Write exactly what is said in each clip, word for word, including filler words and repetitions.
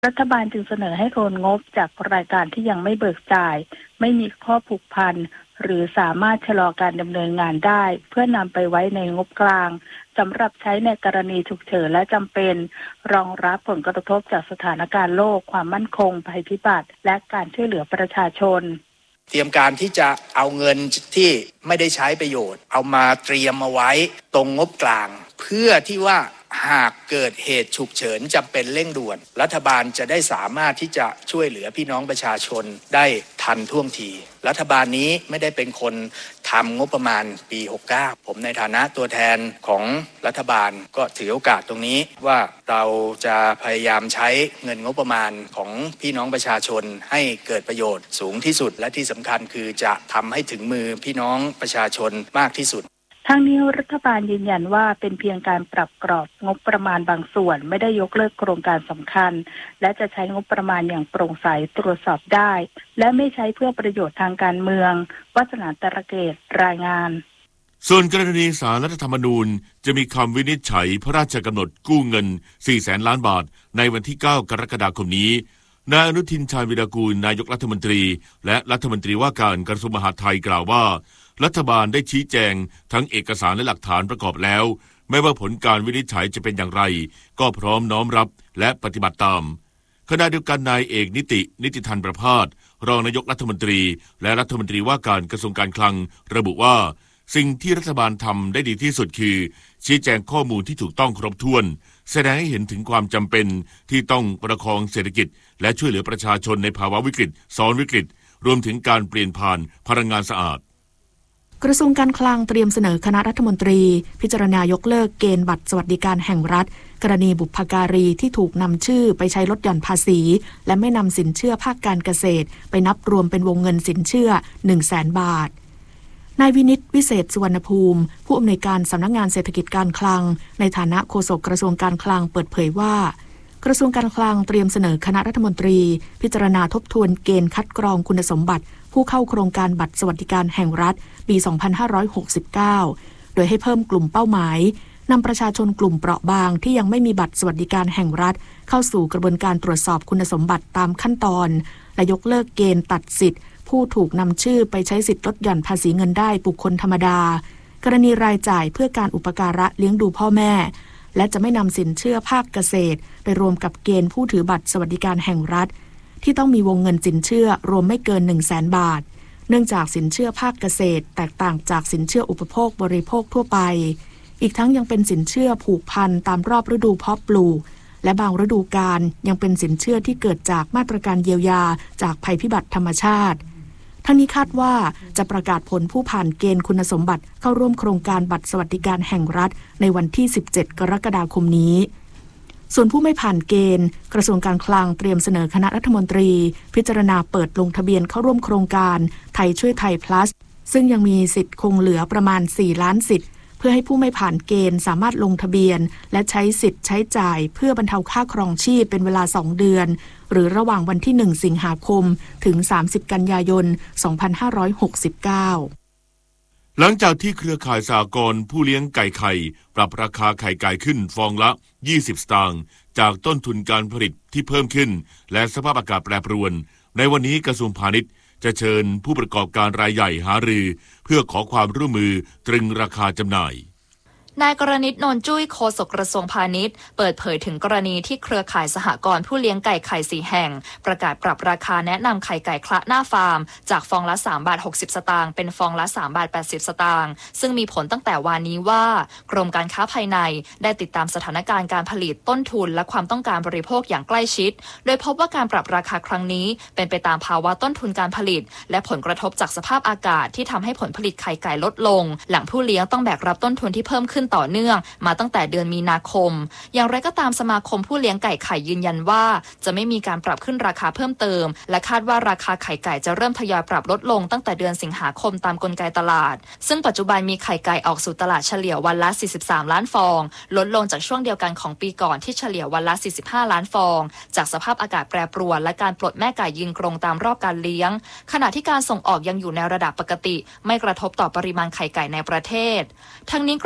รัฐบาลจึงเสนอให้โอนงบจากรายการที่ยังไม่เบิกจ่ายไม่มีข้อผูกพันหรือสามารถชะลอการดำเนินงานได้เพื่อนำไปไว้ในงบกลางสำหรับใช้ในกรณีฉุกเฉินและจำเป็นรองรับผลกระทบจากสถานการณ์โลกความมั่นคงภัยพิบัติและการช่วยเหลือประชาชนเตรียมการที่จะเอาเงินที่ไม่ได้ใช้ประโยชน์เอามาเตรียมเอาไว้ตรงงบกลางเพื่อที่ว่าหากเกิดเหตุฉุกเฉินจำเป็นเร่งด่วนรัฐบาลจะได้สามารถที่จะช่วยเหลือพี่น้องประชาชนได้ทันท่วงทีรัฐบาลนี้ไม่ได้เป็นคนทำงบประมาณปีหกสิบเก้าผมในฐานะตัวแทนของรัฐบาลก็ถือโอกาสตรงนี้ว่าเราจะพยายามใช้เงินงบประมาณของพี่น้องประชาชนให้เกิดประโยชน์สูงที่สุดและที่สำคัญคือจะทำให้ถึงมือพี่น้องประชาชนมากที่สุดทั้งนี้รัฐบาลยืนยันว่าเป็นเพียงการปรับกรอบงบประมาณบางส่วนไม่ได้ยกเลิกโครงการสำคัญและจะใช้งบประมาณอย่างโปร่งใสตรวจสอบได้และไม่ใช้เพื่อประโยชน์ทางการเมืองวัฒนาตระเกตรายงานส่วนกรณีศาลรัฐธรรมนูญจะมีคำวินิจฉัยพระราชกำหนดกู้เงิน สี่แสนล้านบาทในวันที่เก้ากรกฎาคมนี้นายอนุทินชาญวีรกูลนายกรัฐมนตรีและรัฐมนตรีว่าการกระทรวงมหาดไทยกล่าวว่ารัฐบาลได้ชี้แจงทั้งเอกสารและหลักฐานประกอบแล้วไม่ว่าผลการวินิจฉัยจะเป็นอย่างไรก็พร้อมน้อมรับและปฏิบัติตามขณะเดียวกันนายเอกนิตินิติธันประภาสรองนายกรัฐมนตรีและรัฐมนตรีว่าการกระทรวงการคลังระบุว่าสิ่งที่รัฐบาลทำได้ดีที่สุดคือชี้แจงข้อมูลที่ถูกต้องครบถ้วนแสดงให้เห็นถึงความจำเป็นที่ต้องประคองเศรษฐกิจและช่วยเหลือประชาชนในภาวะวิกฤตซ้อนวิกฤตรวมถึงการเปลี่ยนผ่านพลังงานสะอาดกระทรวงการคลังเตรียมเสนอคณะรัฐมนตรีพิจารณายกเลิกเกณฑ์บัตรสวัสดิการแห่งรัฐกรณีบุพการีที่ถูกนำชื่อไปใช้ลดหย่อนภาษีและไม่นำสินเชื่อภาคการเกษตรไปนับรวมเป็นวงเงินสินเชื่อ หนึ่งแสน บาทนายวินิตวิเศษสุวรรณภูมิผู้อำนวยการสำนักงานเศรษฐกิจการคลังในฐานะโฆษกกระทรวงการคลังเปิดเผยว่ากระทรวงการคลังเตรียมเสนอคณะรัฐมนตรีพิจารณาทบทวนเกณฑ์คัดกรองคุณสมบัติผู้เข้าโครงการบัตรสวัสดิการแห่งรัฐปี สองพันห้าร้อยหกสิบเก้า โดยให้เพิ่มกลุ่มเป้าหมายนำประชาชนกลุ่มเปราะบางที่ยังไม่มีบัตรสวัสดิการแห่งรัฐเข้าสู่กระบวนการตรวจสอบคุณสมบัติตามขั้นตอนและยกเลิกเกณฑ์ตัดสิทธิ์ผู้ถูกนำชื่อไปใช้สิทธิ์ลดหย่อนภาษีเงินได้บุคคลธรรมดากรณีรายจ่ายเพื่อการอุปการะเลี้ยงดูพ่อแม่และจะไม่นำสินเชื่อภาคเกษตรไปรวมกับเกณฑ์ผู้ถือบัตรสวัสดิการแห่งรัฐที่ต้องมีวงเงินสินเชื่อรวมไม่เกิน หนึ่งแสน บาทเนื่องจากสินเชื่อภาคเกษตรแตกต่างจากสินเชื่ออุปโภคบริโภคทั่วไปอีกทั้งยังเป็นสินเชื่อผูกพันตามรอบฤดูเพาะปลูกและบางฤดูกาลยังเป็นสินเชื่อที่เกิดจากมาตรการเยียวยาจากภัยพิบัติธรรมชาติทั้งนี้คาดว่าจะประกาศผลผู้ผ่านเกณฑ์คุณสมบัติเข้าร่วมโครงการบัตรสวัสดิการแห่งรัฐในวันที่สิบเจ็ดกรกฎาคมนี้ส่วนผู้ไม่ผ่านเกณฑ์กระทรวงการคลังเตรียมเสนอคณะรัฐมนตรีพิจารณาเปิดลงทะเบียนเข้าร่วมโครงการไทยช่วยไทย plus ซึ่งยังมีสิทธิ์คงเหลือประมาณสี่ล้านสิทธิ์เพื่อให้ผู้ไม่ผ่านเกณฑ์สามารถลงทะเบียนและใช้สิทธิ์ใช้จ่ายเพื่อบรรเทาค่าครองชีพเป็นเวลาสองเดือนหรือระหว่างวันที่หนึ่งสิงหาคมถึงสามสิบกันยายนสองพันห้าร้อยหกสิบเก้าหลังจากที่เครือข่ายสหกรณ์ผู้เลี้ยงไก่ไข่ปรับราคาไข่ไก่ขึ้นฟองละยี่สิบสตางค์จากต้นทุนการผลิตที่เพิ่มขึ้นและสภาพอากาศแปรปรวนในวันนี้กระทรวงพาณิชย์จะเชิญผู้ประกอบการรายใหญ่หารือเพื่อขอความร่วมมือตรึงราคาจำหน่ายนายกรณิต นนจุ้ยโฆษกกระทรวงพาณิชย์เปิดเผยถึงกรณีที่เครือข่ายสหกรณ์ผู้เลี้ยงไก่ไข่สี่แห่งประกาศปรับราคาแนะนำไข่ไก่คละหน้าฟาร์มจากฟองละสามบาทหกสิบสตางค์เป็นฟองละสามบาทแปดสิบสตางค์ซึ่งมีผลตั้งแต่วานนี้ว่ากรมการค้าภายในได้ติดตามสถานการณ์การผลิตต้นทุนและความต้องการบริโภคอย่างใกล้ชิดโดยพบว่าการปรับราคาครั้งนี้เป็นไปตามภาวะต้นทุนการผลิตและผลกระทบจากสภาพอากาศที่ทำให้ผลผลิตไข่ไก่ลดลงหลังผู้เลี้ยงต้องแบกรับต้นทุนที่เพิ่มขึ้นต่อเนื่องมาตั้งแต่เดือนมีนาคมอย่างไรก็ตามสมาคมผู้เลี้ยงไก่ไข่ยืนยันว่าจะไม่มีการปรับขึ้นราคาเพิ่มเติมและคาดว่าราคาไข่ไก่จะเริ่มทยอยปรับลดลงตั้งแต่เดือนสิงหาคมตามกลไกตลาดซึ่งปัจจุบันมีไข่ไก่ออกสู่ตลาดเฉลี่ยวันละสี่สิบสามล้านฟองลดลงจากช่วงเดียวกันของปีก่อนที่เฉลี่ยวันละสี่สิบห้าล้านฟองจากสภาพอากาศแปรปรวนและการปลดแม่ไก่ยืนกรงตามรอบการเลี้ยงขณะที่การส่งออกยังอยู่ในระดับปกติไม่กระทบต่อปริมาณไข่ไก่ในประเทศทั้งนี้กรมการค้า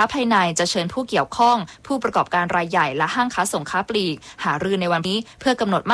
ภายในจะเชิญผู้เกี่ยวข้องผู้ประกอบการรายใหญ่และห้างค้าส่งค้าปลีกหารือในวันนี้เพื่อกำหนด